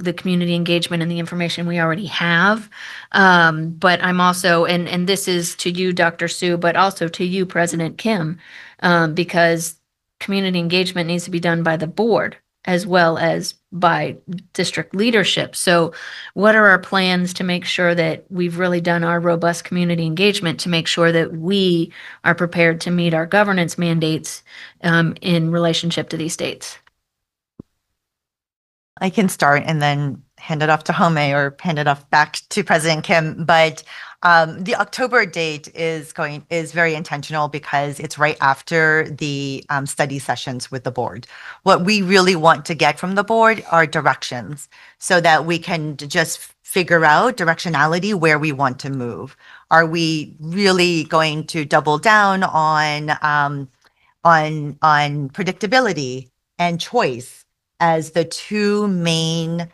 the community engagement and the information we already have. But I'm also, and this is to you, Dr. Sue, but also to you, President Kim, because community engagement needs to be done by the board as well as by district leadership. So what are our plans to make sure that we've really done our robust community engagement to make sure that we are prepared to meet our governance mandates in relationship to these states? I can start and then hand it off to Home or hand it off back to President Kim. But the October date is very intentional because it's right after the study sessions with the board. What we really want to get from the board are directions so that we can just figure out directionality where we want to move. Are we really going to double down on predictability and choice as the two main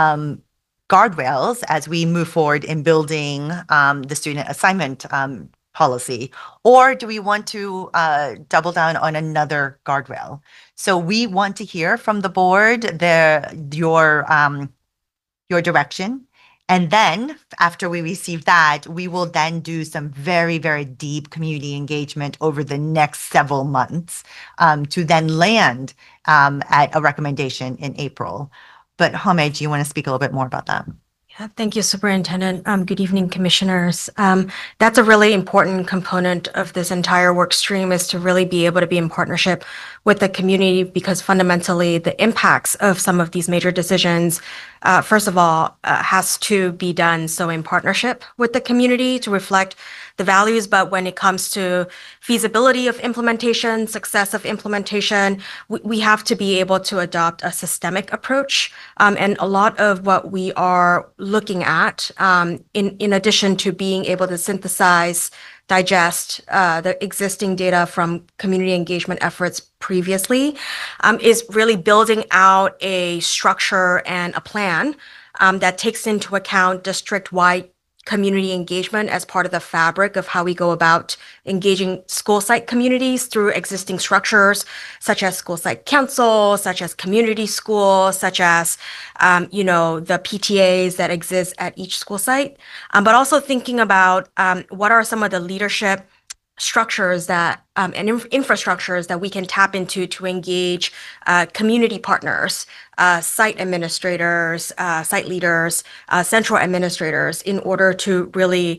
guardrails as we move forward in building the student assignment policy? Or do we want to double down on another guardrail? So we want to hear from the board your direction. And then after we receive that, we will then do some very, very deep community engagement over the next several months to then land at a recommendation in April. But Home, do you want to speak a little bit more about that? Yeah, thank you, Superintendent. Good evening, Commissioners. That's a really important component of this entire work stream, is to really be able to be in partnership with the community, because fundamentally the impacts of some of these major decisions, first of all, has to be done so in partnership with the community to reflect the values. But when it comes to feasibility of implementation, success of implementation, we have to be able to adopt a systemic approach. And a lot of what we are looking at, in addition to being able to synthesize, digest the existing data from community engagement efforts previously, is really building out a structure and a plan that takes into account district-wide community engagement as part of the fabric of how we go about engaging school site communities through existing structures, such as school site council, such as community schools, such as, the PTAs that exist at each school site. But also thinking about what are some of the leadership structures that and infrastructures that we can tap into to engage community partners, site administrators, site leaders, central administrators, in order to really,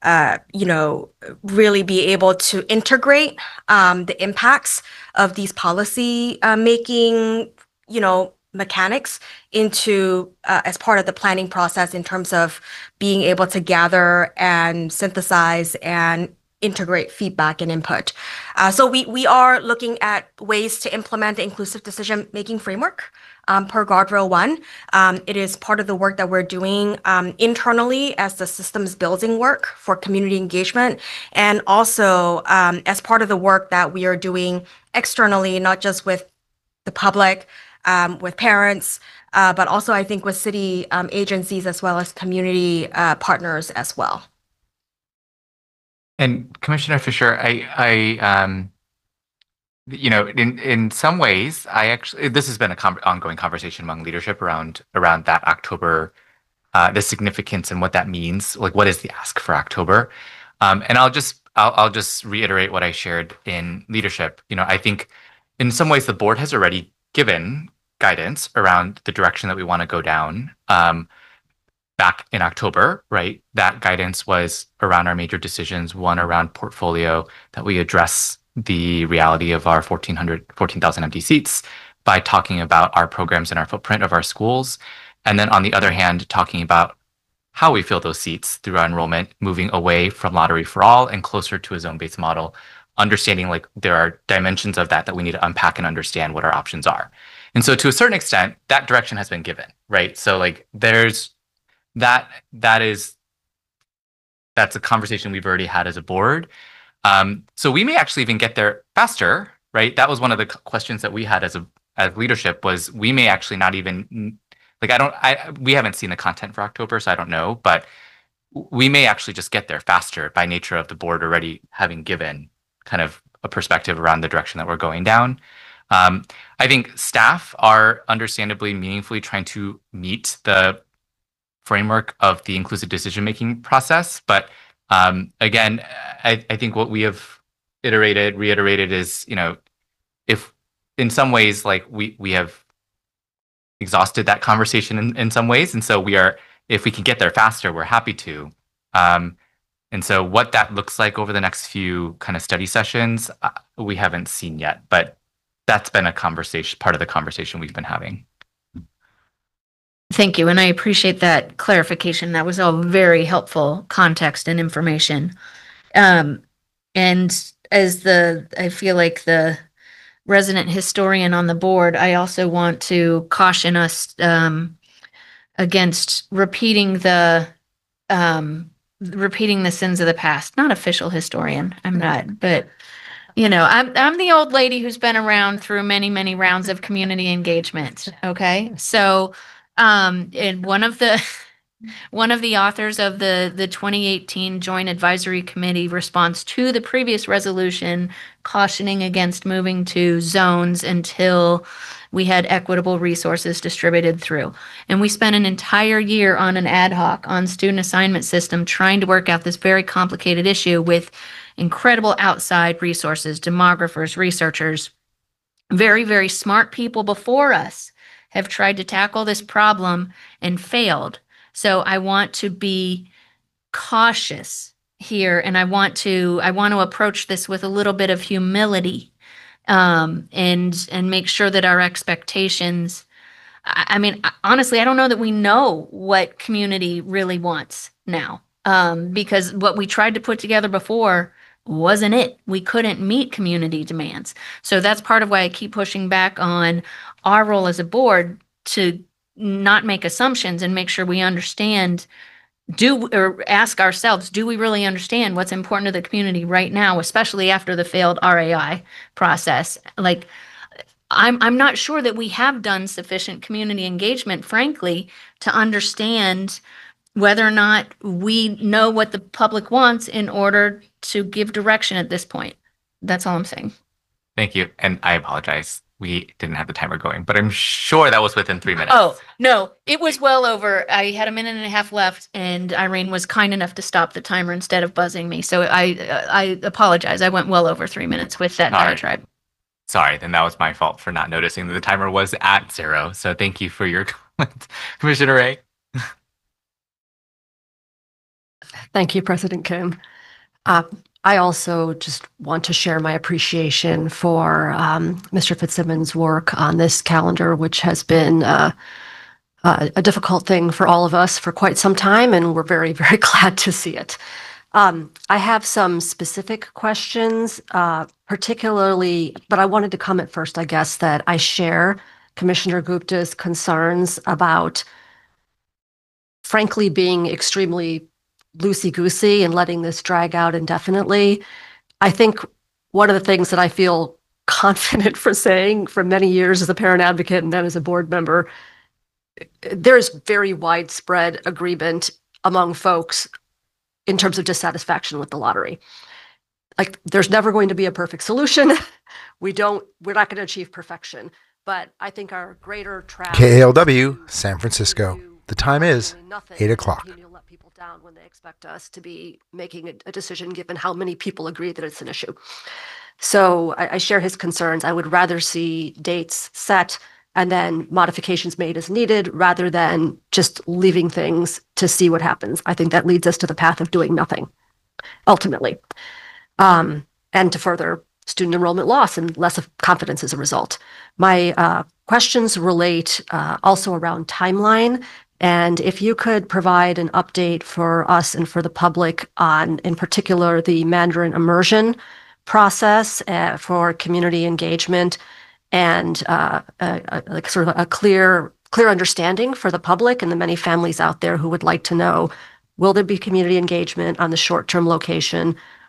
really be able to integrate the impacts of these policy making, mechanics into as part of the planning process in terms of being able to gather and synthesize and integrate feedback and input. So we are looking at ways to implement the inclusive decision-making framework per Guardrail 1. It is part of the work that we're doing internally as the systems building work for community engagement, and also as part of the work that we are doing externally, not just with the public, with parents, but also I think with city agencies as well as community partners as well. And Commissioner Fisher, in some ways, this has been an ongoing conversation among leadership around that October, the significance and what that means. Like, what is the ask for October? And I'll just reiterate what I shared in leadership. I think in some ways the board has already given guidance around the direction that we want to go down. Back in October, right? That guidance was around our major decisions, one around portfolio, that we address the reality of our 14,000 empty seats by talking about our programs and our footprint of our schools. And then on the other hand, talking about how we fill those seats through our enrollment, moving away from lottery for all and closer to a zone-based model, understanding like there are dimensions of that we need to unpack and understand what our options are. And so to a certain extent, that direction has been given, right? So like there's that's a conversation we've already had as a board. So we may actually even get there faster, right? That was one of the questions that we had as leadership, was we may actually not even, we haven't seen the content for October, so I don't know, but we may actually just get there faster by nature of the board already having given kind of a perspective around the direction that we're going down. I think staff are understandably meaningfully trying to meet the framework of the inclusive decision-making process. But again, I think what we have reiterated is, if in some ways, like we have exhausted that conversation in some ways. And so if we can get there faster, we're happy to. And so what that looks like over the next few kind of study sessions, we haven't seen yet, but that's been part of the conversation we've been having. Thank you. And I appreciate that clarification. That was all very helpful context and information. And I feel like the resident historian on the board, I also want to caution us against repeating the sins of the past. Not official historian, I'm not, but I'm the old lady who's been around through many, many rounds of community engagement. Okay, so and one of the authors of the 2018 Joint Advisory Committee response to the previous resolution cautioning against moving to zones until we had equitable resources distributed through. And we spent an entire year on an ad hoc on student assignment system trying to work out this very complicated issue with incredible outside resources, demographers, researchers, very, very smart people before us have tried to tackle this problem and failed. So I want to be cautious here, and I want to approach this with a little bit of humility, and make sure that our expectations. I mean, honestly, I don't know that we know what community really wants now, because what we tried to put together before wasn't it. We couldn't meet community demands. So that's part of why I keep pushing back on our role as a board to not make assumptions and make sure we understand, or ask ourselves, do we really understand what's important to the community right now, especially after the failed RAI process? Like, I'm not sure that we have done sufficient community engagement, frankly, to understand whether or not we know what the public wants in order to give direction at this point. That's all I'm saying. Thank you. And I apologize. We didn't have the timer going, but I'm sure that was within 3 minutes. Oh, no, it was well over. I had a minute and a half left, and Irene was kind enough to stop the timer instead of buzzing me. So I apologize. I went well over 3 minutes with that diatribe. Sorry, then that was my fault for not noticing that the timer was at 0. So thank you for your comment, Commissioner Ray. Thank you, President Kim. I also just want to share my appreciation for Mr. Fitzsimmons' work on this calendar, which has been a difficult thing for all of us for quite some time, and we're very, very glad to see it. I have some specific questions, particularly, but I wanted to comment first, I guess, that I share Commissioner Gupta's concerns about, frankly, being extremely loosey-goosey and letting this drag out indefinitely. I think one of the things that I feel confident for saying for many years as a parent advocate and then as a board member, there's very widespread agreement among folks in terms of dissatisfaction with the lottery. Like, there's never going to be a perfect solution. We're not going to achieve perfection, but I think our greater track. KALW, San Francisco. The time is 8 o'clock. Let people down when they expect us to be making a decision given how many people agree that it's an issue. So I share his concerns. I would rather see dates set and then modifications made as needed rather than just leaving things to see what happens. I think that leads us to the path of doing nothing, ultimately, and to further student enrollment loss and less of confidence as a result. My questions relate also around timeline. And if you could provide an update for us and for the public on, in particular, the Mandarin immersion process for community engagement and like sort of a clear understanding for the public and the many families out there who would like to know, will there be community engagement on the short-term location?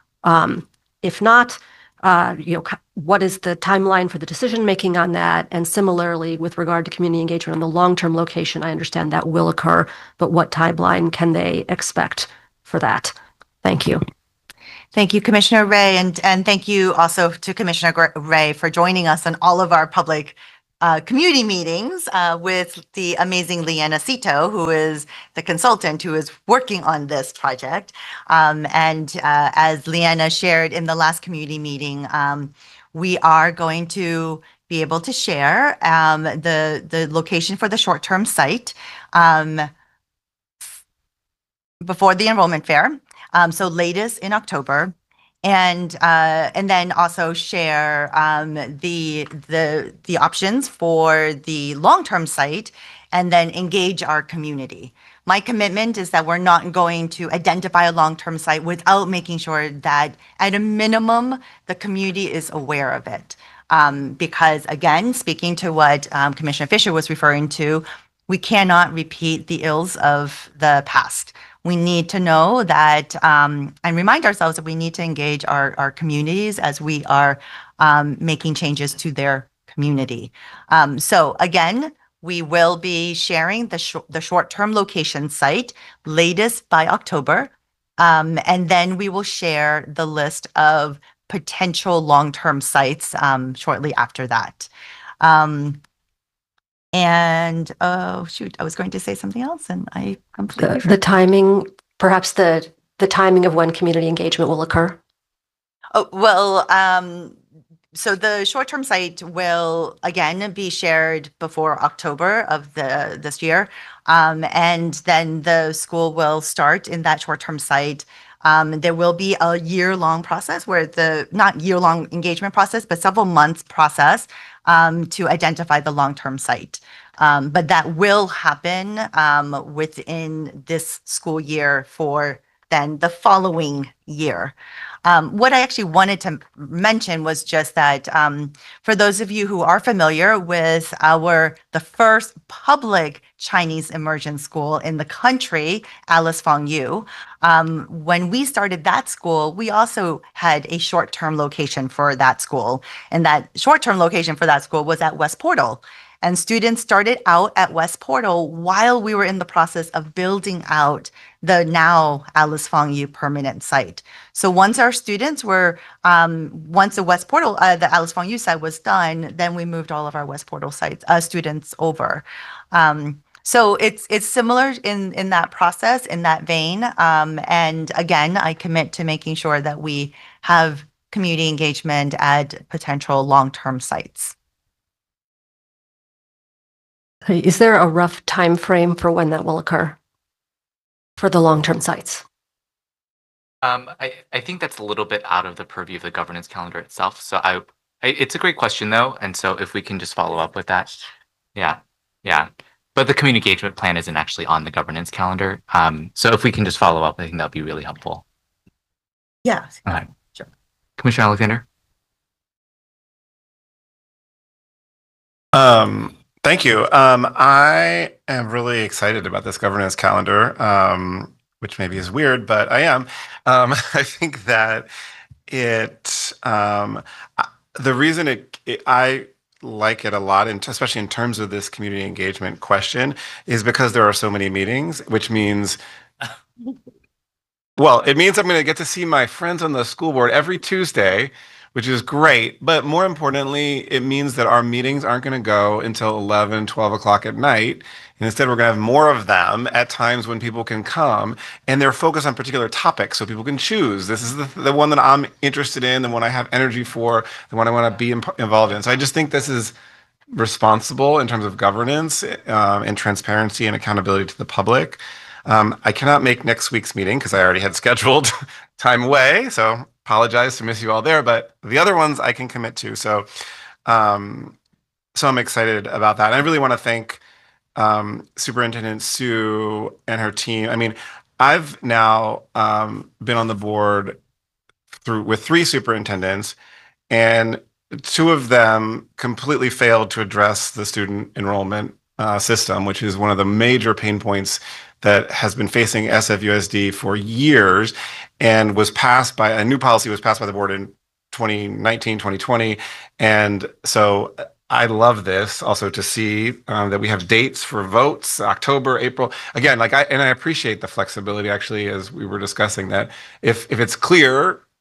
If not, what is the timeline for the decision-making on that? And similarly, with regard to community engagement on the long-term location, I understand that will occur, but what timeline can they expect for that? Thank you. Thank you, Commissioner Ray, and thank you also to Commissioner Ray for joining us on all of our public community meetings with the amazing Leanna Cito, who is the consultant who is working on this project. And as Leanna shared in the last community meeting, we are going to be able to share the location for the short-term site before the enrollment fair. So latest in October, and then also share the options for the long-term site, and then engage our community. My commitment is that we're not going to identify a long-term site without making sure that at a minimum the community is aware of it. Because again, speaking to what Commissioner Fisher was referring to, we cannot repeat the ills of the past. We need to know that and remind ourselves that we need to engage our communities as we are making changes to their community. So again, we will be sharing the short-term location site latest by October. And then we will share the list of potential long-term sites shortly after that. And oh shoot, I was going to say something else and I completely The timing, perhaps the timing of when community engagement will occur. Oh, well, so the short-term site will again be shared before October of this year. And then the school will start in that short-term site. There will be a year-long process where not year-long engagement process, but several months process to identify the long-term site. But that will happen within this school year for then the following year. What I actually wanted to mention was just that for those of you who are familiar with the first public Chinese immersion school in the country, Alice Fong Yu, when we started that school, we also had a short-term location for that school. And that short-term location for that school was at West Portal. And students started out at West Portal while we were in the process of building out the now Alice Fong Yu permanent site. So once our students were, once the West Portal, the Alice Fong Yu site was done, then we moved all of our West Portal sites, students over. So it's similar in that process, in that vein. And again, I commit to making sure that we have community engagement at potential long-term sites. Is there a rough time frame for when that will occur for the long-term sites? I think that's a little bit out of the purview of the governance calendar itself. So it's a great question though. And so if we can just follow up with that. Yeah. But the community engagement plan isn't actually on the governance calendar. So if we can just follow up, I think that'd be really helpful. Yeah. All right. Sure. Commissioner Alexander. Thank you. I am really excited about this governance calendar, which maybe is weird, but I am. I think that the reason I like it a lot, and especially in terms of this community engagement question, is because there are so many meetings, which means, well, it means I'm going to get to see my friends on the school board every Tuesday, which is great. But more importantly, it means that our meetings aren't going to go until 11, 12 o'clock at night. And instead, we're going to have more of them at times when people can come, and they're focused on particular topics so people can choose. This is the one that I'm interested in, the one I have energy for, the one I want to be involved in. So I just think this is responsible in terms of governance and transparency and accountability to the public. I cannot make next week's meeting because I already had scheduled time away. So apologize to miss you all there, but the other ones I can commit to. So I'm excited about that. And I really want to thank Superintendent Sue and her team. I mean, I've now been on the board with 3 superintendents, and 2 of them completely failed to address the student enrollment system, which is one of the major pain points that has been facing SFUSD for years, and was passed by a new policy was passed by the board in 2019, 2020. And so I love this also to see that we have dates for votes, October, April. Again, I appreciate the flexibility, actually, as we were discussing, that if it's clear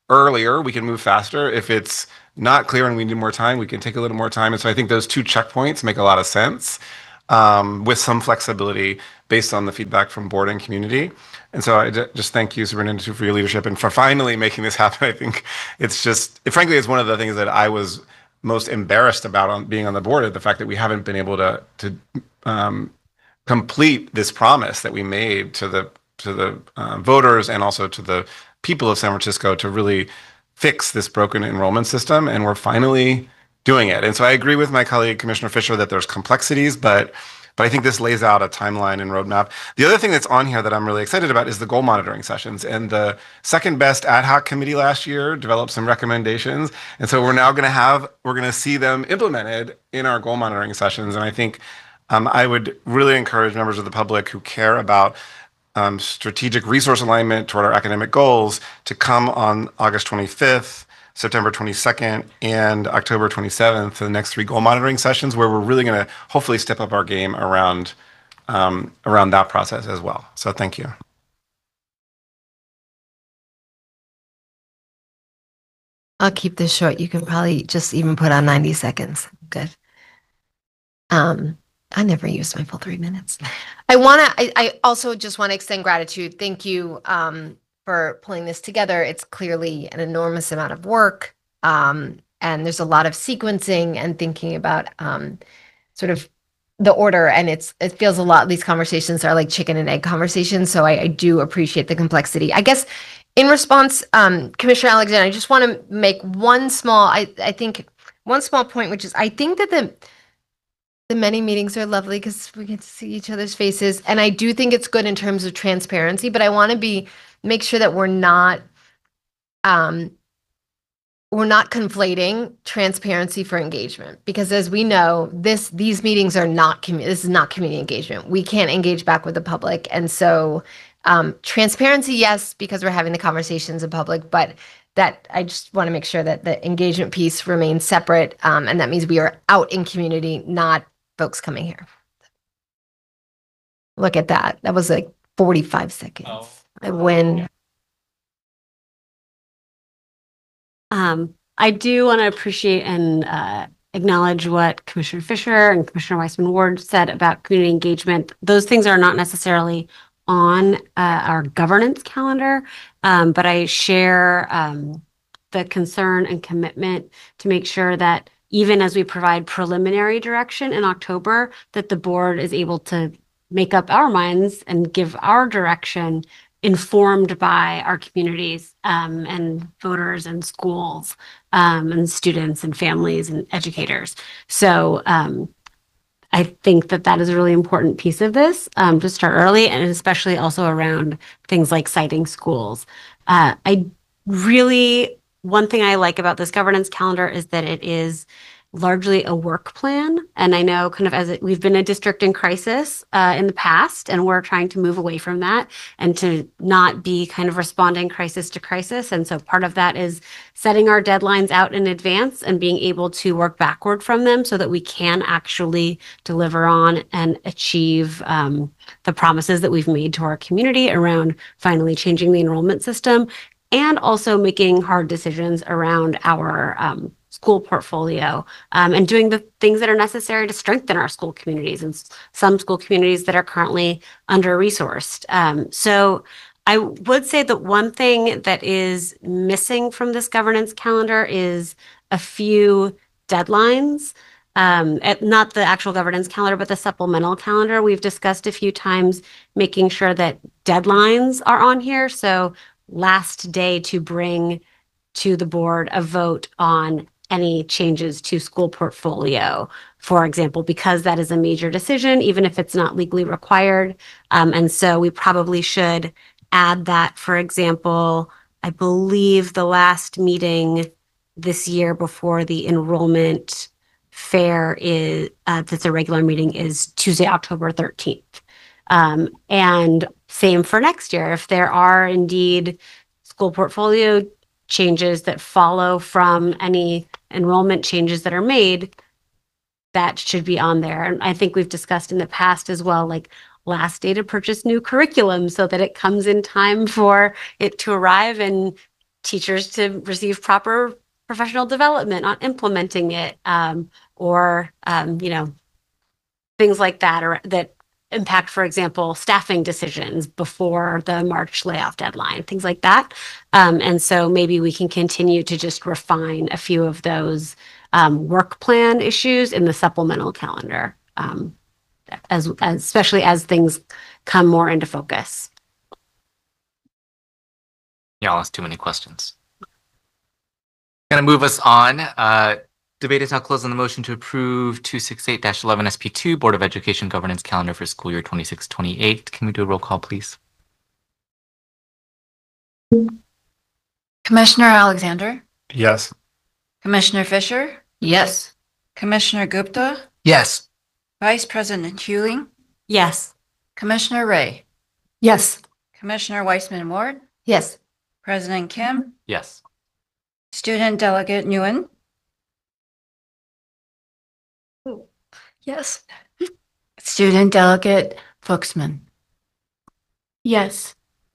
earlier, we can move faster. If it's not clear and we need more time, we can take a little more time. And so I think those two checkpoints make a lot of sense, with some flexibility based on the feedback from board and community. And so I just thank you, Superintendent, for your leadership and for finally making this happen. I think it's just, frankly, it's one of the things that I was most embarrassed about on being on the board, the fact that we haven't been able to complete this promise that we made to the voters and also to the people of San Francisco to really fix this broken enrollment system. And we're finally doing it. And so I agree with my colleague, Commissioner Fisher, that there's complexities, but I think this lays out a timeline and roadmap. The other thing that's on here that I'm really excited about is the goal monitoring sessions. And the second best ad hoc committee last year developed some recommendations. And so we're going to see them implemented in our goal monitoring sessions. And I think I would really encourage members of the public who care about strategic resource alignment toward our academic goals to come on August 25th, September 22nd, and October 27th for the next 3 goal monitoring sessions, where we're really going to hopefully step up our game around that process as well. So thank you. I'll keep this short. You can probably just even put on 90 seconds. Good. I never used my full 3 minutes. I also just want to extend gratitude. Thank you for pulling this together. It's clearly an enormous amount of work. And there's a lot of sequencing and thinking about sort of the order. And it feels a lot, these conversations are like chicken and egg conversations. So I do appreciate the complexity. I guess in response, Commissioner Alexander, I just want to make one small, I think one small point, which is I think that the many meetings are lovely because we get to see each other's faces. And I do think it's good in terms of transparency, but I want to make sure that we're not conflating transparency for engagement, because as we know, these meetings are not, this is not community engagement. We can't engage back with the public. And so transparency, yes, because we're having the conversations in public, but that I just want to make sure that the engagement piece remains separate. And that means we are out in community, not folks coming here. Look at that. That was like 45 seconds. Oh. I win. I do want to appreciate and acknowledge what Commissioner Fisher and Commissioner Weissman Ward said about community engagement. Those things are not necessarily on our governance calendar, but I share the concern and commitment to make sure that even as we provide preliminary direction in October, that the board is able to make up our minds and give our direction informed by our communities and voters and schools and students and families and educators. So I think that is a really important piece of this to start early, and especially also around things like citing schools. One thing I like about this governance calendar is that it is largely a work plan. And I know kind of we've been a district in crisis in the past, and we're trying to move away from that and to not be kind of responding crisis to crisis. And so part of that is setting our deadlines out in advance and being able to work backward from them so that we can actually deliver on and achieve the promises that we've made to our community around finally changing the enrollment system, and also making hard decisions around our school portfolio and doing the things that are necessary to strengthen our school communities and some school communities that are currently under-resourced. So I would say that one thing that is missing from this governance calendar is a few deadlines. Not the actual governance calendar, but the supplemental calendar. We've discussed a few times making sure that deadlines are on here. So last day to bring to the board a vote on any changes to school portfolio, for example, because that is a major decision, even if it's not legally required. And so we probably should add that, for example, I believe the last meeting this year before the enrollment fair is, that's a regular meeting, is Tuesday, October 13th. And same for next year. If there are indeed school portfolio changes that follow from any enrollment changes that are made, that should be on there. And I think we've discussed in the past as well, like last day to purchase new curriculum so that it comes in time for it to arrive in teachers to receive proper professional development on implementing it, or things like that, or that impact, for example, staffing decisions before the March layoff deadline, things like that. And so maybe we can continue to just refine a few of those work plan issues in the supplemental calendar, especially as things come more into focus. Y'all asked too many questions. Gonna move us on. Debate is now closed on the motion to approve 268-11 SP2 Board of Education Governance Calendar for school year 26-28. Can we do a roll call, please? Commissioner Alexander, Yes. Commissioner Fisher, Yes. Commissioner Gupta, Yes. Vice President Huling, Yes. Commissioner Ray, Yes. Commissioner Weissman Ward, Yes. President Kim, Yes. Student Delegate Nguyen. Yes. Student Delegate Fuchsman. Yes.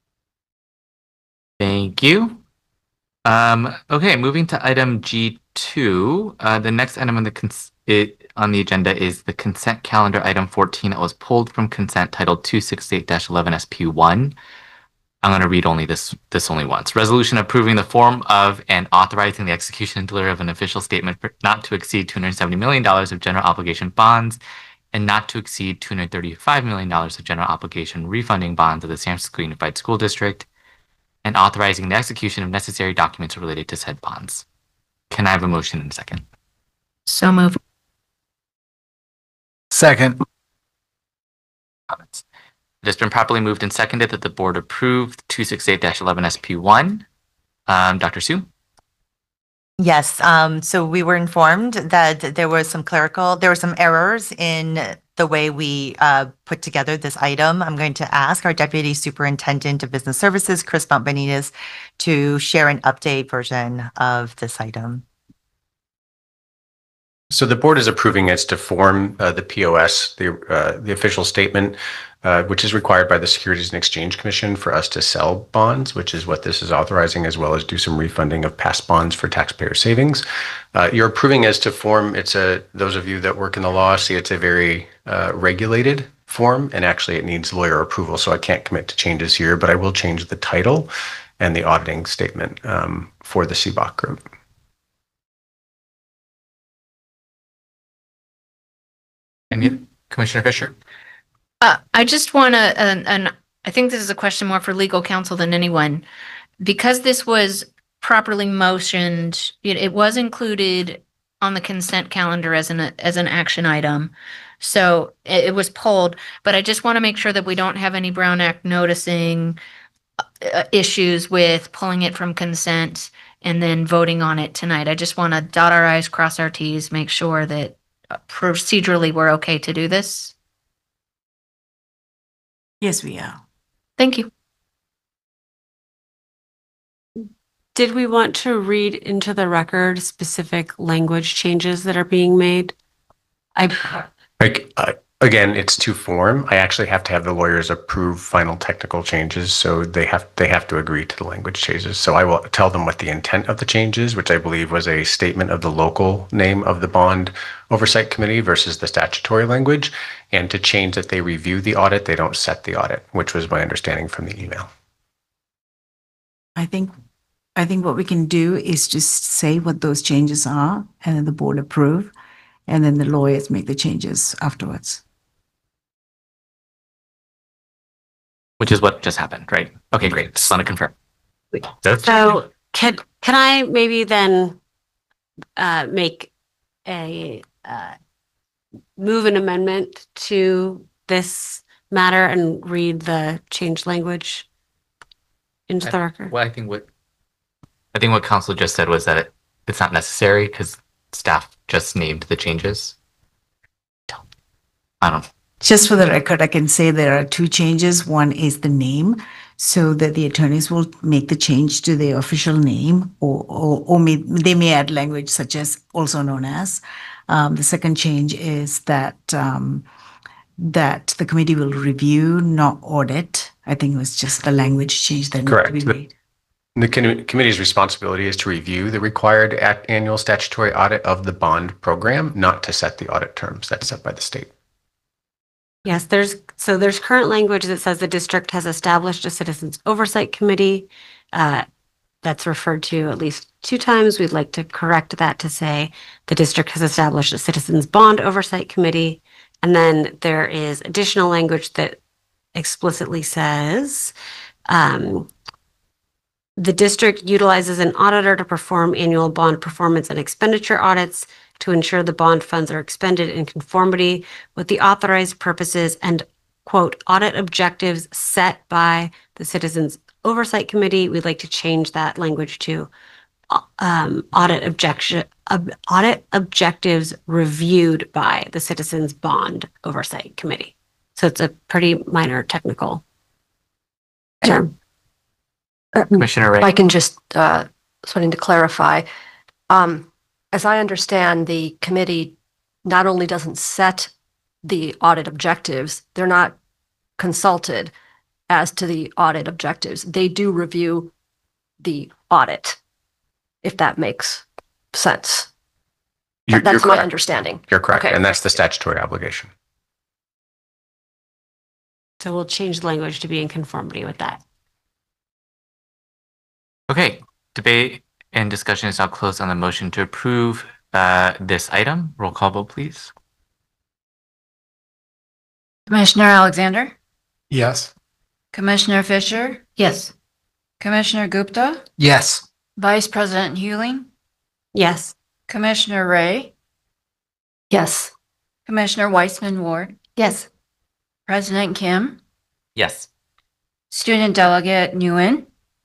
Thank you. Okay, moving to item G2. The next item on the agenda is the consent calendar, item 14. It was pulled from consent, titled 268-11 SP1. I'm going to read only this only once. Resolution approving the form of and authorizing the execution and delivery of an official statement for not to exceed $270 million of general obligation bonds and not to exceed $235 million of general obligation refunding bonds of the San Francisco Unified School District, and authorizing the execution of necessary documents related to said bonds. Can I have a motion in a second? So moved. Second. Comments. It has been properly moved and seconded that the board approve 268-11 SP1. Dr. Sue? Yes, so we were informed that there were some errors in the way we put together this item. I'm going to ask our Deputy Superintendent of Business Services, Chris Benitez, to share an update version of this item. So the board is approving it to form the POS, the official statement, which is required by the Securities and Exchange Commission for us to sell bonds, which is what this is authorizing, as well as do some refunding of past bonds for taxpayer savings. You're approving as to form. Those of you that work in the law see it's a very regulated form, and actually it needs lawyer approval. So I can't commit to changes here, but I will change the title and the auditing statement for the CBOC group. And Commissioner Fisher? I just want to, and I think this is a question more for legal counsel than anyone, because this was properly motioned, it was included on the consent calendar as an action item. So it was pulled, but I just want to make sure that we don't have any Brown Act noticing issues with pulling it from consent and then voting on it tonight. I just want to dot our I's, cross our T's, make sure that procedurally we're okay to do this. Yes, we are. Thank you. Did we want to read into the record specific language changes that are being made? Again, it's to form. I actually have to have the lawyers approve final technical changes, so they have to agree to the language changes. So I will tell them what the intent of the changes, which I believe was a statement of the local name of the bond oversight committee versus the statutory language, and to change that they review the audit, they don't set the audit, which was my understanding from the email. I think what we can do is just say what those changes are, and then the board approve, and then the lawyers make the changes afterwards. Which is what just happened, right? Okay, great. Just want to confirm. So can I maybe then make a move an amendment to this matter and read the changed language into the record? Well, I think what council just said was that it's not necessary because staff just named the changes. I don't know. Just for the record, I can say there are two changes. One is the name, so that the attorneys will make the change to the official name, or they may add language such as also known as. The second change is that that the committee will review, not audit. I think it was just the language change that needed to be made. The committee's responsibility is to review the required annual statutory audit of the bond program, not to set the audit terms. That's set by the state. Yes, there's current language that says the district has established a citizens oversight committee. That's referred to at least 2 times. We'd like to correct that to say the district has established a citizens bond oversight committee. And then there is additional language that explicitly says the district utilizes an auditor to perform annual bond performance and expenditure audits to ensure the bond funds are expended in conformity with the authorized purposes and, quote, audit objectives set by the Citizens Oversight Committee. We'd like to change that language to audit objectives reviewed by the Citizens Bond Oversight Committee. So it's a pretty minor technical term. Commissioner Ray. If I can just, wanting to clarify, as I understand, the committee not only doesn't set the audit objectives, they're not consulted as to the audit objectives. They do review the audit, if that makes sense. You're That's my correct. understanding. You're correct. Okay. And that's the statutory obligation. So we'll change the language to be in conformity with that. Okay, debate and discussion is now closed on the motion to approve this item. Roll call vote, please. Commissioner Alexander, Yes. Commissioner Fisher, Yes. Commissioner Gupta, Yes. Vice President Hewling, Yes. Commissioner Ray, Yes. Commissioner Weissman Ward, Yes. President Kim, Yes. Student Delegate Nguyen,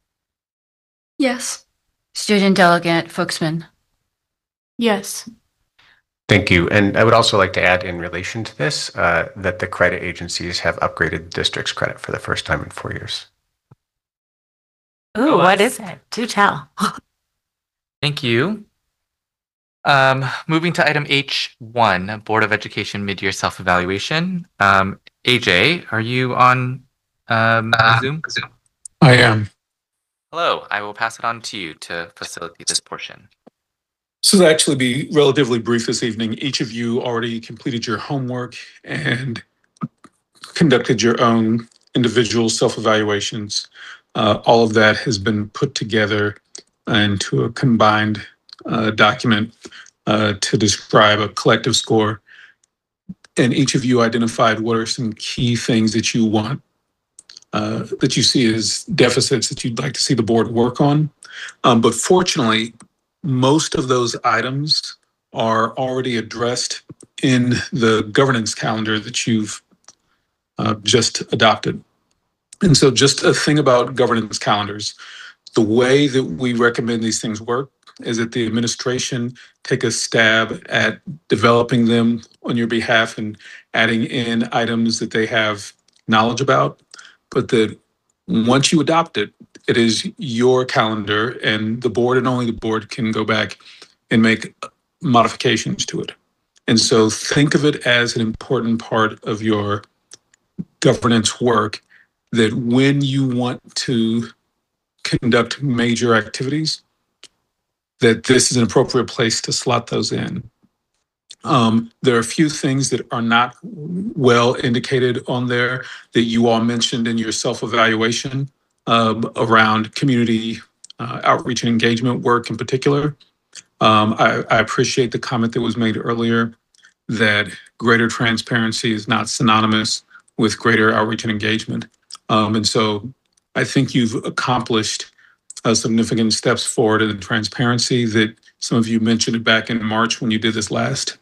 Yes. Student Delegate Fuchsman. Yes. Thank you. And I would also like to add in relation to this that the credit agencies have upgraded the district's credit for the first time in 4 years. Ooh, what is it? Do tell. Thank you. Moving to item H1, Board of Education mid-year self-evaluation. AJ, are you on Zoom? I am. Hello, I will pass it on to you to facilitate this portion. So to actually be relatively brief this evening, each of you already completed your homework and conducted your own individual self-evaluations. All of that has been put together into a combined document to describe a collective score. And each of you identified what are some key things that you want, that you see as deficits that you'd like to see the board work on. But fortunately, most of those items are already addressed in the governance calendar that you've just adopted. And so just a thing about governance calendars, the way that we recommend these things work is that the administration take a stab at developing them on your behalf and adding in items that they have knowledge about, but that once you adopt it, it is your calendar and the board and only the board can go back and make modifications to it. And so think of it as an important part of your governance work, that when you want to conduct major activities, that this is an appropriate place to slot those in. There are a few things that are not well indicated on there that you all mentioned in your self-evaluation around community outreach and engagement work in particular. I appreciate the comment that was made earlier that greater transparency is not synonymous with greater outreach and engagement. And so I think you've accomplished significant steps forward in the transparency that some of you mentioned it back in March when you did this last.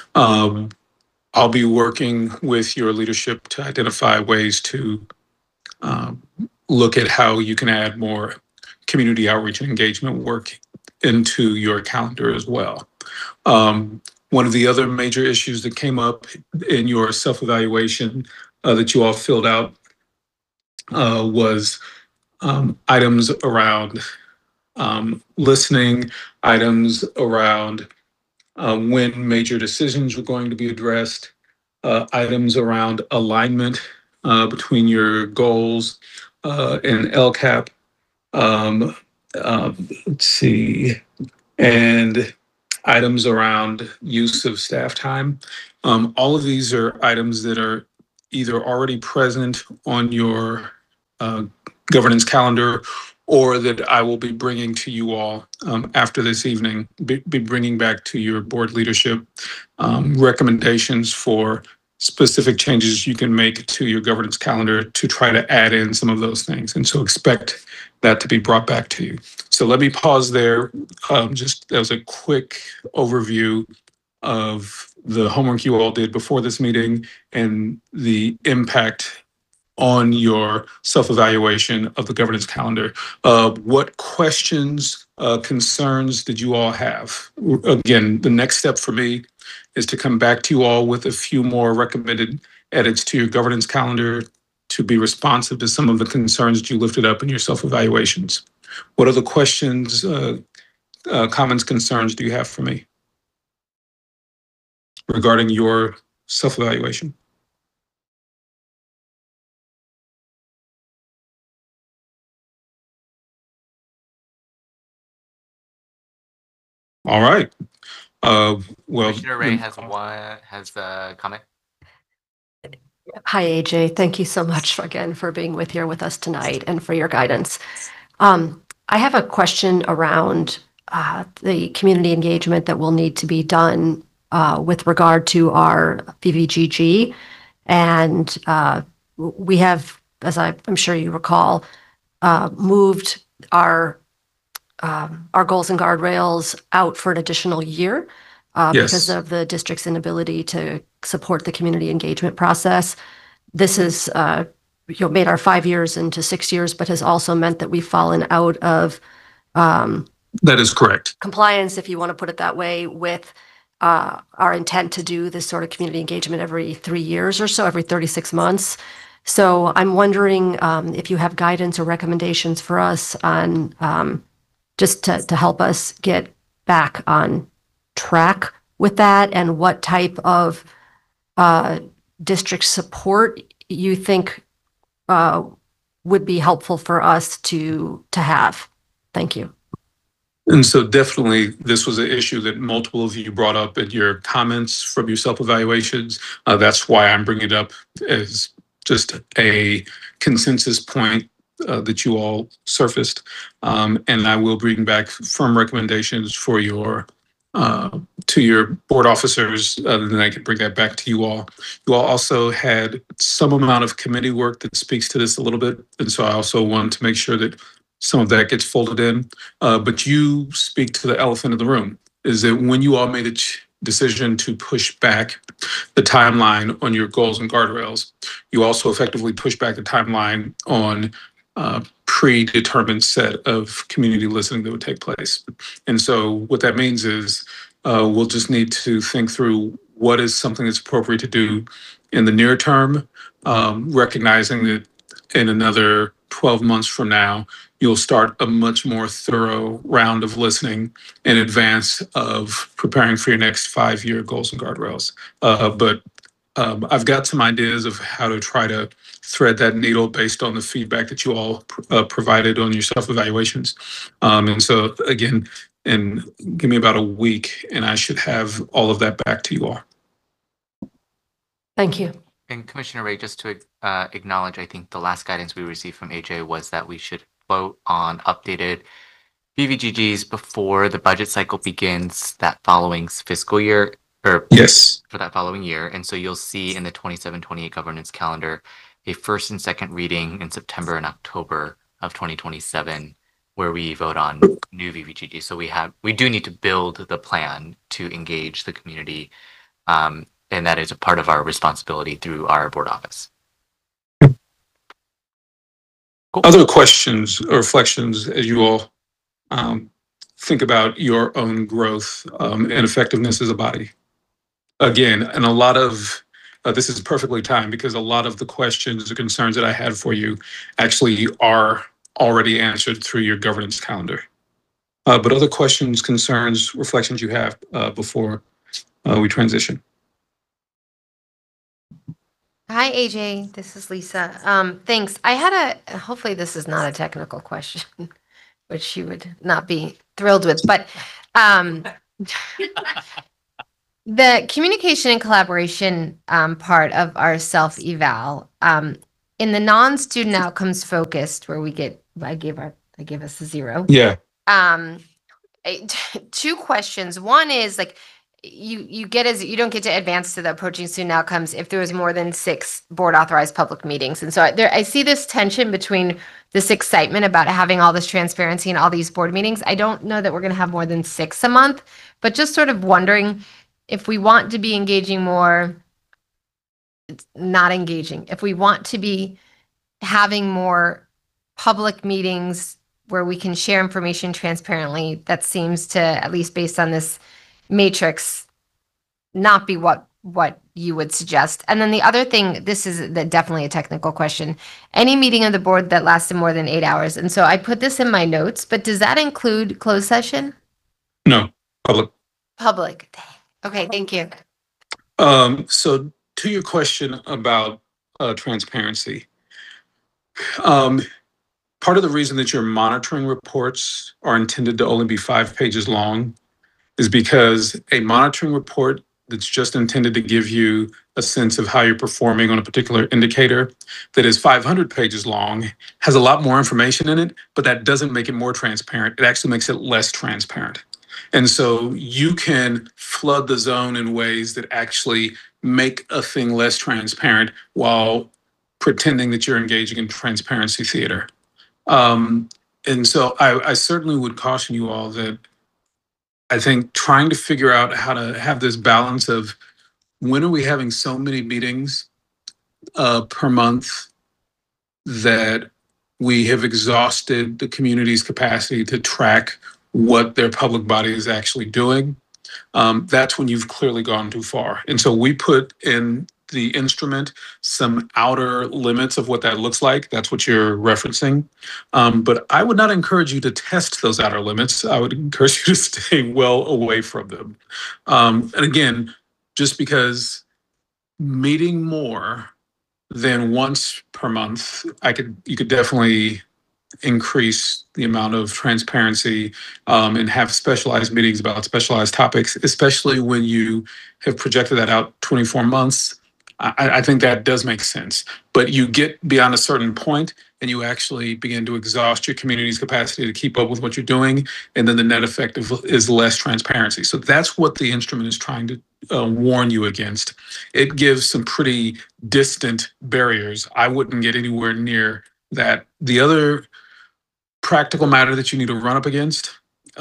I'll be working with your leadership to identify ways to look at how you can add more community outreach and engagement work into your calendar as well. One of the other major issues that came up in your self-evaluation that you all filled out was items around listening, items around when major decisions were going to be addressed, items around alignment between your goals and LCAP, let's see, and items around use of staff time. All of these are items that are either already present on your governance calendar or that I will be bringing to you all after this evening, be bringing back to your board leadership recommendations for specific changes you can make to your governance calendar to try to add in some of those things. And so expect that to be brought back to you. So let me pause there, just as a quick overview of the homework you all did before this meeting and the impact on your self-evaluation of the governance calendar. What questions, concerns did you all have? Again, the next step for me is to come back to you all with a few more recommended edits to your governance calendar to be responsive to some of the concerns that you lifted up in your self-evaluations. What other questions, comments, concerns do you have for me regarding your self-evaluation? All right. Well, Commissioner Ray has a comment. Hi, AJ. Thank you so much again for being with us tonight and for your guidance. I have a question around the community engagement that will need to be done with regard to our VVGG. And we have, as I'm sure you recall, moved our goals and guardrails out for an additional year because of the district's inability to support the community engagement process. This has made our 5 years into 6 years, but has also meant that we've fallen out of that is correct. Compliance, if you want to put it that way, with our intent to do this sort of community engagement every 3 years or so, every 36 months. So I'm wondering if you have guidance or recommendations for us on just to help us get back on track with that, and what type of district support you think would be helpful for us to have. Thank you. And so definitely this was an issue that multiple of you brought up in your comments from your self-evaluations. That's why I'm bringing it up as just a consensus point that you all surfaced. And I will bring back firm recommendations for your to your board officers, then I can bring that back to you all. You all also had some amount of committee work that speaks to this a little bit. And so I also want to make sure that some of that gets folded in. But you speak to the elephant in the room, is that when you all made a decision to push back the timeline on your goals and guardrails, you also effectively push back the timeline on predetermined set of community listening that would take place. And so what that means is we'll just need to think through what is something that's appropriate to do in the near term, recognizing that in another 12 months from now, you'll start a much more thorough round of listening in advance of preparing for your next 5-year goals and guardrails. But I've got some ideas of how to try to thread that needle based on the feedback that you all provided on your self-evaluations. And so again, and give me about a week and I should have all of that back to you all. Thank you. And Commissioner Ray, just to acknowledge, I think the last guidance we received from AJ was that we should vote on updated VVGGs before the budget cycle begins that following fiscal year, or yes, for that following year. And so you'll see in the 27-28 governance calendar a first and second reading in September and October of 2027, where we vote on new VVGG. So we do need to build the plan to engage the community, and that is a part of our responsibility through our board office. Cool. Other questions or reflections as you all think about your own growth and effectiveness as a body? Again, and a lot of this is perfectly timed because a lot of the questions or concerns that I had for you actually are already answered through your governance calendar. But other questions, concerns, reflections you have before we transition? Hi, AJ. This is Lisa. Thanks. I had hopefully this is not a technical question, which you would not be thrilled with. But the communication and collaboration part of our self-eval, in the non-student outcomes focused, where I gave us a 0. Yeah. Two questions. One is like you don't get to advance to the approaching student outcomes if there was more than 6 board authorized public meetings. And so I see this tension between this excitement about having all this transparency and all these board meetings. I don't know that we're going to have more than 6 a month, but just sort of wondering if we want to be engaging more, it's not engaging. If we want to be having more public meetings where we can share information transparently, that seems to, at least based on this matrix, not be what you would suggest. And then the other thing, this is definitely a technical question, any meeting of the board that lasted more than 8 hours. And so I put this in my notes, but does that include closed session? No, public. Public. Dang. Okay, thank you. So to your question about transparency, part of the reason that your monitoring reports are intended to only be 5 pages long is because a monitoring report that's just intended to give you a sense of how you're performing on a particular indicator that is 500 pages long has a lot more information in it, but that doesn't make it more transparent. It actually makes it less transparent. And so you can flood the zone in ways that actually make a thing less transparent while pretending that you're engaging in transparency theater. And so I certainly would caution you all that I think trying to figure out how to have this balance of when are we having so many meetings per month that we have exhausted the community's capacity to track what their public body is actually doing, that's when you've clearly gone too far. And so we put in the instrument some outer limits of what that looks like. That's what you're referencing. But I would not encourage you to test those outer limits. I would encourage you to stay well away from them. And again, just because meeting more than once per month, you could definitely increase the amount of transparency and have specialized meetings about specialized topics, especially when you have projected that out 24 months. I think that does make sense. But you get beyond a certain point and you actually begin to exhaust your community's capacity to keep up with what you're doing. And then the net effect is less transparency. So that's what the instrument is trying to warn you against. It gives some pretty distant barriers. I wouldn't get anywhere near that. The other practical matter that you need to run up against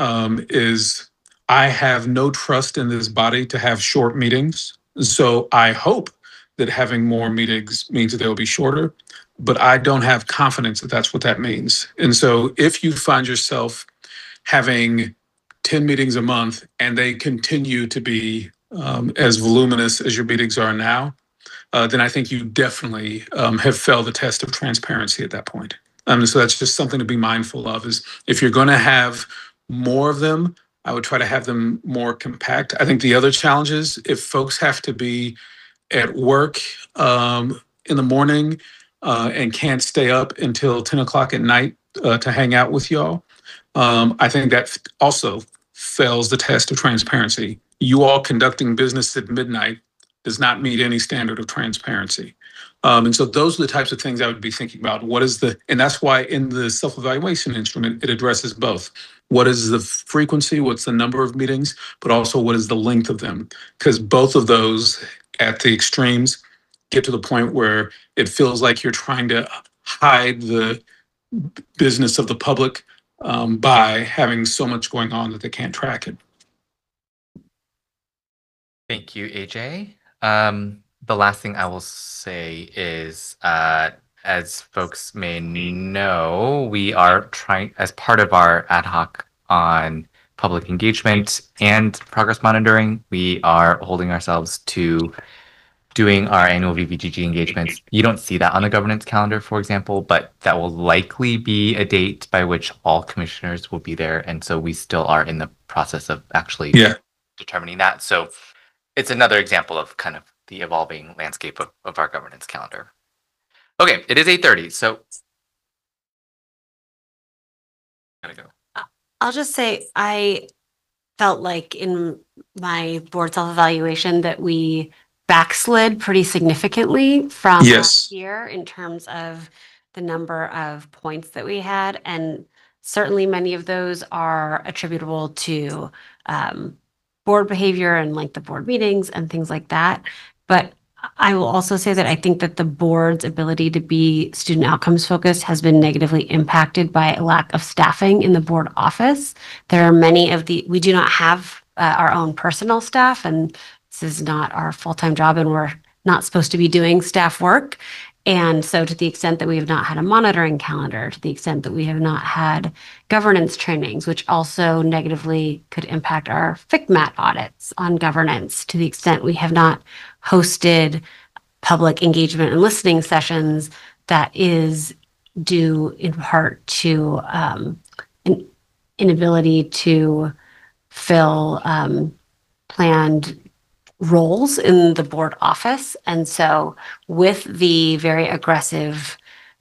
is I have no trust in this body to have short meetings. So I hope that having more meetings means that they'll be shorter, but I don't have confidence that that's what that means. And so if you find yourself having 10 meetings a month and they continue to be as voluminous as your meetings are now, then I think you definitely have failed the test of transparency at that point. So that's just something to be mindful of, is if you're going to have more of them, I would try to have them more compact. I think the other challenge is if folks have to be at work in the morning and can't stay up until 10 o'clock at night to hang out with y'all, I think that also fails the test of transparency. You all conducting business at midnight does not meet any standard of transparency. And so those are the types of things I would be thinking about. And that's why in the self-evaluation instrument, it addresses both. What is the frequency? What's the number of meetings? But also what is the length of them? Because both of those at the extremes get to the point where it feels like you're trying to hide the business of the public by having so much going on that they can't track it. Thank you, AJ. The last thing I will say is, as folks may know, we are trying, as part of our ad hoc on public engagement and progress monitoring, we are holding ourselves to doing our annual VVGG engagements. You don't see that on the governance calendar, for example, but that will likely be a date by which all commissioners will be there. And so we still are in the process of actually determining that. So it's another example of kind of the evolving landscape of our governance calendar. Okay, it is 8:30, so gotta go. I'll just say I felt like in my board self-evaluation that we backslid pretty significantly from Yes. last year in terms of the number of points that we had. And certainly many of those are attributable to board behavior and like the board meetings and things like that. But I will also say that I think that the board's ability to be student outcomes focused has been negatively impacted by a lack of staffing in the board office. There are we do not have our own personal staff, and this is not our full-time job, and we're not supposed to be doing staff work. And so to the extent that we have not had a monitoring calendar, to the extent that we have not had governance trainings, which also negatively could impact our FICMAT audits on governance, to the extent we have not hosted public engagement and listening sessions, that is due in part to an inability to fill planned roles in the board office. And so with the very aggressive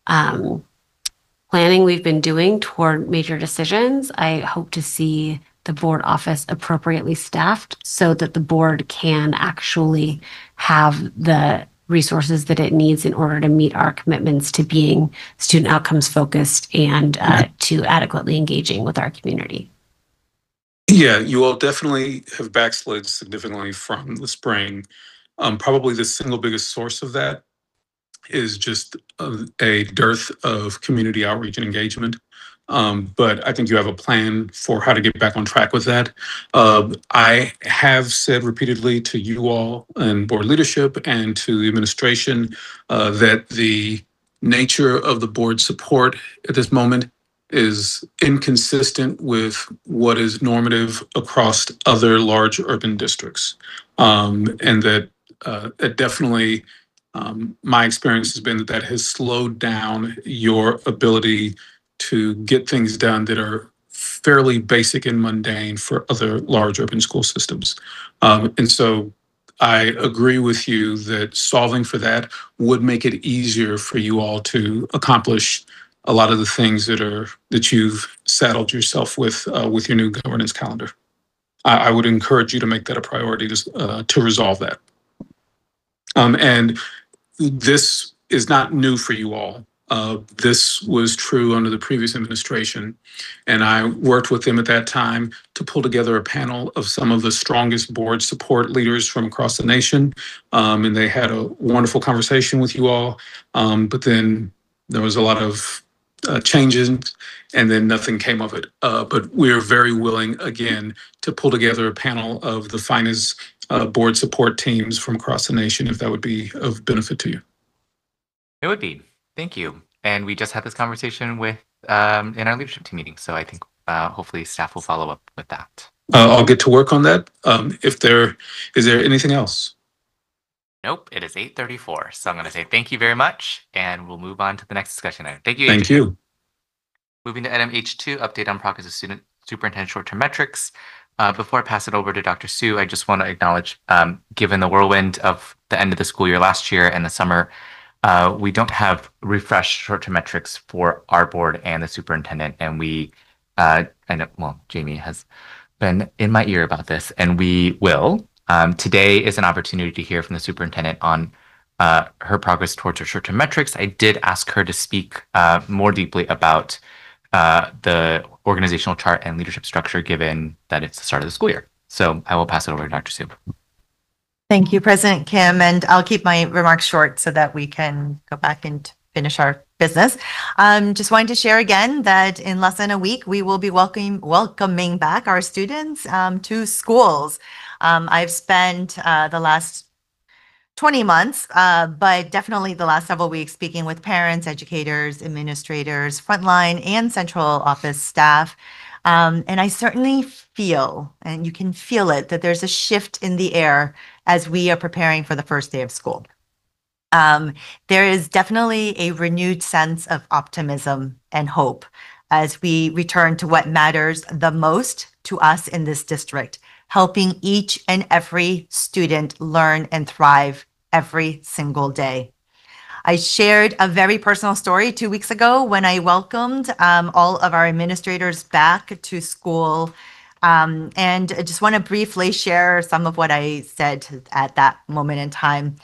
planning we've been doing toward major decisions, I hope to see the board office appropriately staffed so that the board can actually have the resources that it needs in order to meet our commitments to being student outcomes focused and to adequately engaging with our community. Yeah, you all definitely have backslid significantly from the spring. Probably the single biggest source of that is just a dearth of community outreach and engagement. But I think you have a plan for how to get back on track with that. I have said repeatedly to you all and board leadership and to the administration that the nature of the board support at this moment is inconsistent with what is normative across other large urban districts. And that definitely, my experience has been that that has slowed down your ability to get things done that are fairly basic and mundane for other large urban school systems. And so I agree with you that solving for that would make it easier for you all to accomplish a lot of the things that you've saddled yourself with your new governance calendar. I would encourage you to make that a priority to resolve that. And this is not new for you all. This was true under the previous administration. And I worked with them at that time to pull together a panel of some of the strongest board support leaders from across the nation. And they had a wonderful conversation with you all. But then there was a lot of changes and then nothing came of it. But we're very willing, again, to pull together a panel of the finest board support teams from across the nation, if that would be of benefit to you. It would be. Thank you. And we just had this conversation with in our leadership team meeting. So I think hopefully staff will follow up with that. I'll get to work on that. Is there anything else? Nope, it is 8:34. So I'm going to say thank you very much, and we'll move on to the next discussion item. Thank you. Thank you. Moving to item H2, update on progress of student superintendent short-term metrics. Before I pass it over to Dr. Su, I just want to acknowledge, given the whirlwind of the end of the school year last year and the summer, we don't have refreshed short-term metrics for our board and the superintendent. And I know, well, Jamie has been in my ear about this, and we will. Today is an opportunity to hear from the superintendent on her progress towards her short-term metrics. I did ask her to speak more deeply about the organizational chart and leadership structure, given that it's the start of the school year. So I will pass it over to Dr. Su. Thank you, President Kim, and I'll keep my remarks short so that we can go back and finish our business. Just wanted to share again that in less than a week, we will be welcoming back our students to schools. I've spent the last 20 months, but definitely the last several weeks speaking with parents, educators, administrators, frontline and central office staff. And I certainly feel, and you can feel it, that there's a shift in the air as we are preparing for the first day of school. There is definitely a renewed sense of optimism and hope as we return to what matters the most to us in this district, helping each and every student learn and thrive every single day. I shared a very personal story 2 weeks ago when I welcomed all of our administrators back to school. And I just want to briefly share some of what I said at that moment in time.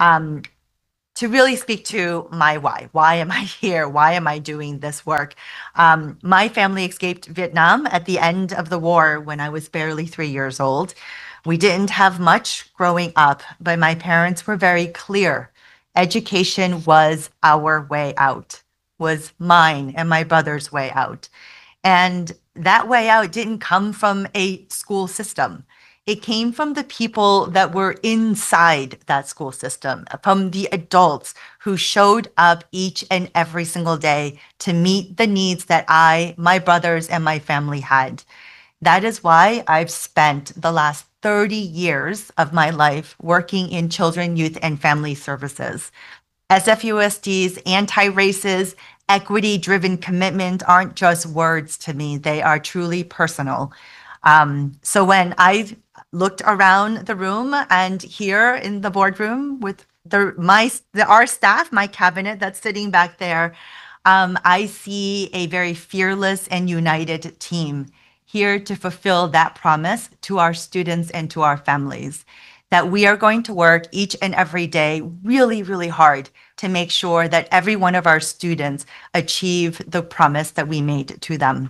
To really speak to my why. Why am I here? Why am I doing this work? My family escaped Vietnam at the end of the war when I was barely 3 years old. We didn't have much growing up, but my parents were very clear. Education was our way out, was mine and my brother's way out. And that way out didn't come from a school system. It came from the people that were inside that school system, from the adults who showed up each and every single day to meet the needs that I, my brothers, and my family had. That is why I've spent the last 30 years of my life working in children, youth, and family services. SFUSD's anti-racist, equity-driven commitment aren't just words to me. They are truly personal. So when I looked around the room and here in the boardroom with our staff, my cabinet that's sitting back there, I see a very fearless and united team here to fulfill that promise to our students and to our families, that we are going to work each and every day really, really hard to make sure that every one of our students achieve the promise that we made to them.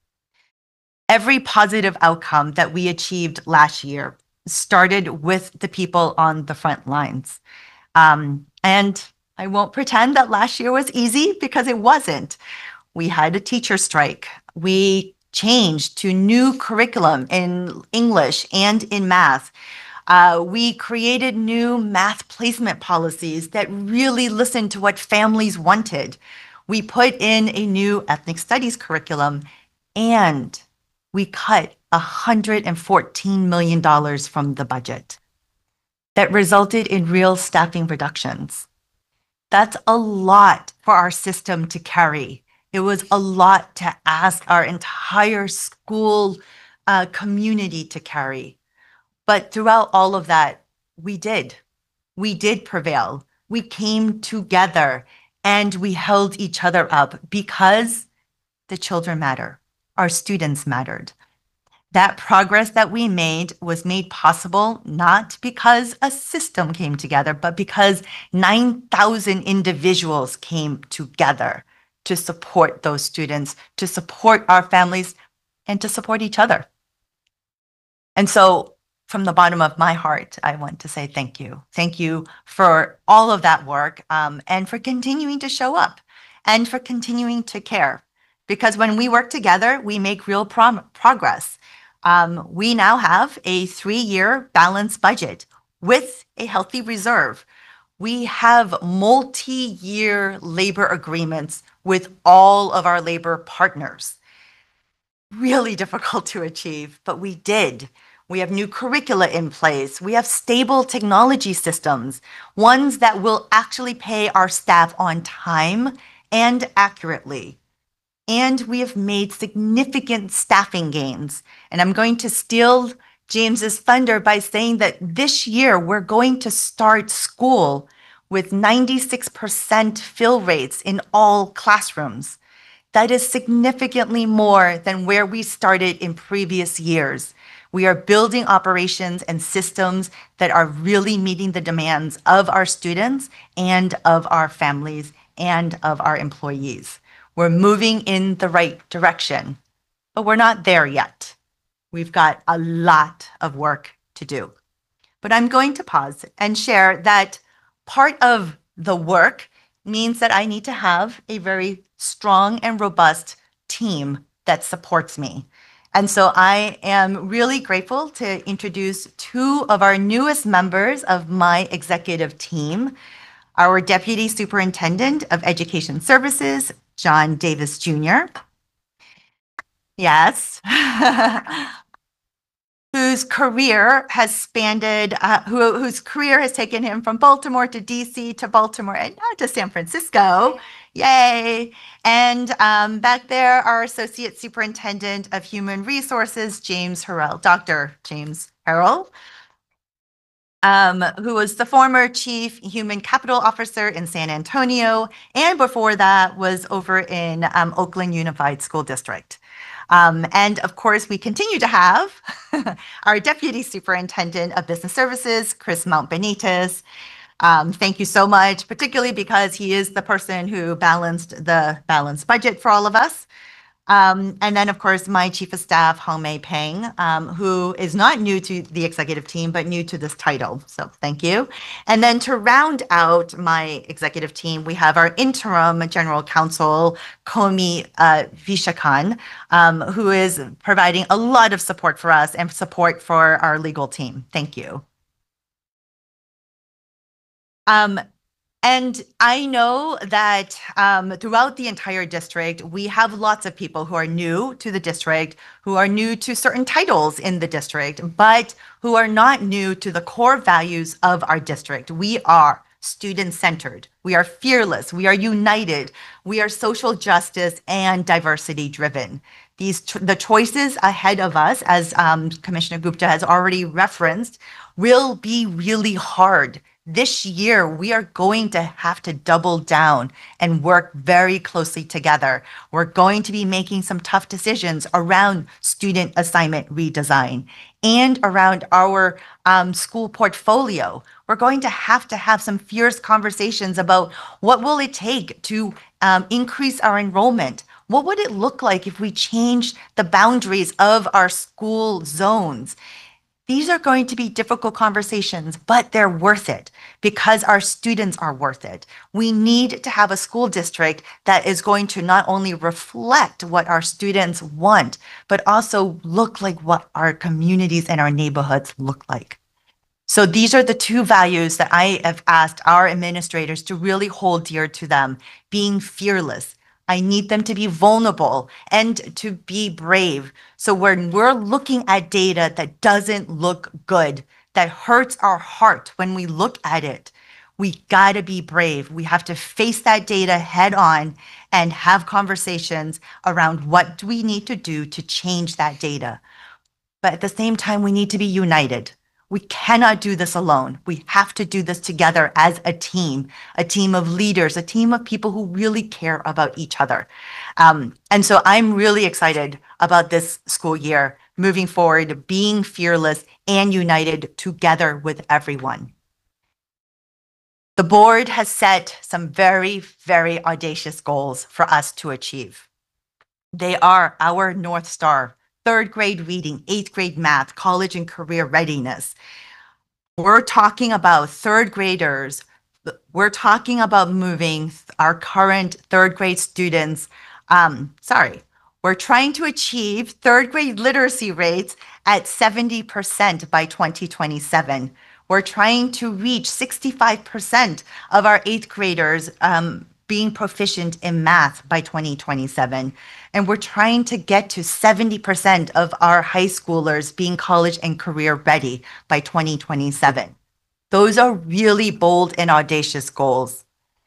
Every positive outcome that we achieved last year started with the people on the front lines. And I won't pretend that last year was easy because it wasn't. We had a teacher strike. We changed to new curriculum in English and in math. We created new math placement policies that really listened to what families wanted. We put in a new ethnic studies curriculum, and we cut $114 million from the budget. That resulted in real staffing reductions. That's a lot for our system to carry. It was a lot to ask our entire school community to carry. But throughout all of that, we did prevail. We came together and we held each other up because the children matter. Our students mattered. That progress that we made was made possible not because a system came together, but because 9,000 individuals came together to support those students, to support our families, and to support each other. And so from the bottom of my heart, I want to say thank you. Thank you for all of that work and for continuing to show up and for continuing to care. Because when we work together, we make real progress. We now have a 3-year balanced budget with a healthy reserve. We have multi-year labor agreements with all of our labor partners. Really difficult to achieve, but we did. We have new curricula in place. We have stable technology systems, ones that will actually pay our staff on time and accurately. And we have made significant staffing gains. And I'm going to steal James's thunder by saying that this year we're going to start school with 96% fill rates in all classrooms. That is significantly more than where we started in previous years. We are building operations and systems that are really meeting the demands of our students and of our families and of our employees. We're moving in the right direction, but we're not there yet. We've got a lot of work to do. But I'm going to pause and share that part of the work means that I need to have a very strong and robust team that supports me. And so I am really grateful to introduce 2 of our newest members of my executive team, our Deputy Superintendent of Education Services, John Davis Jr. Yes. Whose career has spanned, whose career has taken him from Baltimore to DC to Baltimore and now to San Francisco. Yay. And back there, our Associate Superintendent of Human Resources, James Harrell, Dr. James Harrell. who was the former Chief Human Capital Officer in San Antonio, and before that was over in Oakland Unified School District. And of course, we continue to have our Deputy Superintendent of Business Services, Chris Mount Benitez. Thank you so much, particularly because he is the person who balanced the balanced budget for all of us. And then, of course, my Chief of Staff, Hong Mei Peng, who is not new to the executive team, but new to this title. So thank you. And then to round out my executive team, we have our interim General Counsel, Komi Vishakan, who is providing a lot of support for us and support for our legal team. Thank you. And I know that throughout the entire district, we have lots of people who are new to the district, who are new to certain titles in the district, but who are not new to the core values of our district. We are student-centered. We are fearless. We are united. We are social justice and diversity-driven. The choices ahead of us, as Commissioner Gupta has already referenced, will be really hard. This year, we are going to have to double down and work very closely together. We're going to be making some tough decisions around student assignment redesign and around our school portfolio. We're going to have some fierce conversations about what will it take to increase our enrollment. What would it look like if we changed the boundaries of our school zones? These are going to be difficult conversations, but they're worth it because our students are worth it. We need to have a school district that is going to not only reflect what our students want, but also look like what our communities and our neighborhoods look like. So these are the two values that I have asked our administrators to really hold dear to them: being fearless. I need them to be vulnerable and to be brave. So when we're looking at data that doesn't look good, that hurts our heart when we look at it, we gotta be brave. We have to face that data head on and have conversations around what do we need to do to change that data. But at the same time, we need to be united. We cannot do this alone. We have to do this together as a team of leaders, a team of people who really care about each other. And so I'm really excited about this school year, moving forward, being fearless and united together with everyone. The board has set some very, very audacious goals for us to achieve. They are our North Star: third grade reading, eighth grade math, college and career readiness. We're talking about third graders. We're talking about moving our current third grade students. We're trying to achieve third grade literacy rates at 70% by 2027. We're trying to reach 65% of our eighth graders being proficient in math by 2027. And we're trying to get to 70% of our high schoolers being college and career ready by 2027. Those are really bold and audacious goals.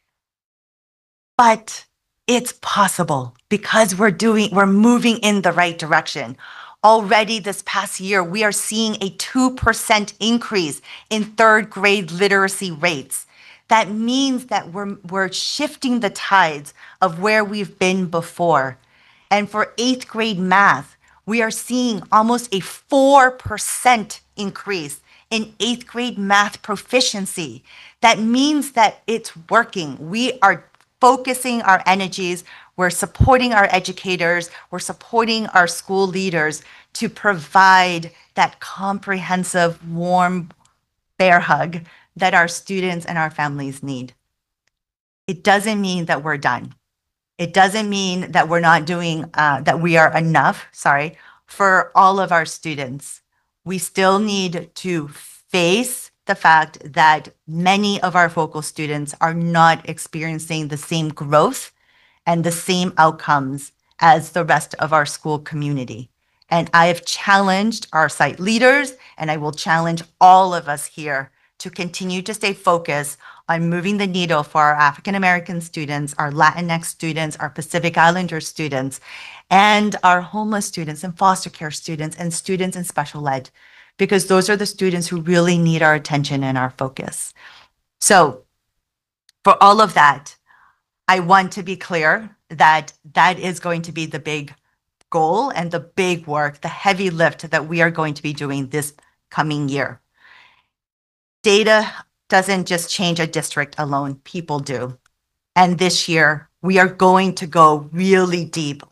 But it's possible because we're moving in the right direction. Already this past year, we are seeing a 2% increase in third grade literacy rates. That means that we're shifting the tides of where we've been before. And for eighth grade math, we are seeing almost a 4% increase in eighth grade math proficiency. That means that it's working. We are focusing our energies. We're supporting our educators. We're supporting our school leaders to provide that comprehensive, warm bear hug that our students and our families need. It doesn't mean that we're done. It doesn't mean that we're not doing, that we are enough, for all of our students. We still need to face the fact that many of our focal students are not experiencing the same growth and the same outcomes as the rest of our school community. And I have challenged our site leaders, and I will challenge all of us here to continue to stay focused on moving the needle for our African American students, our Latinx students, our Pacific Islander students, and our homeless students and foster care students and students in special ed. because those are the students who really need our attention and our focus. So for all of that, I want to be clear that that is going to be the big goal and the big work, the heavy lift that we are going to be doing this coming year. Data doesn't just change a district alone, people do. And this year, we are going to go really deep